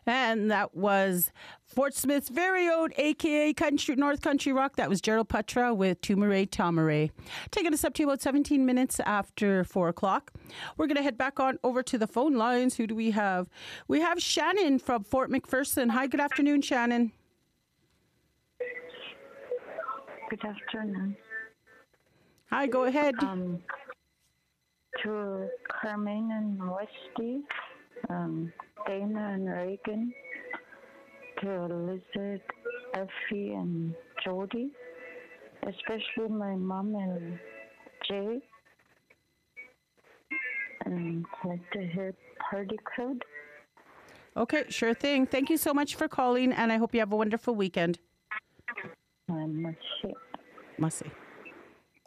And that was Fort Smith's very own, a.k.a. North Country Rock. That was Gerald Patra with Tumaray Tamaray. Taking us up to about 17 minutes after 4 o'clock. We're going to head back on over to the phone lines. Who do we have? We have Shannon from Fort McPherson. Hi, good afternoon, Shannon. Good afternoon. Hi, go ahead. To Carmen and Westy, Dana and Reagan, to Elizabeth, Effie, and Jody, especially my mom and Jay, and I'd like to hear Party Crowd. Okay, sure thing. Thank you so much for calling, and I hope you have a wonderful weekend. Must Must see.